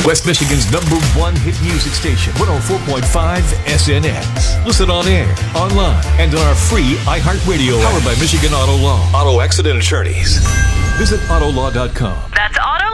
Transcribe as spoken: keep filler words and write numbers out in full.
West Michigan's number one hit music station, one oh four point five S N X. Listen on air, online, and on our free iHeartRadio app. Powered by Michigan Auto Law. Auto accident attorneys. Visit auto law dot com. That's auto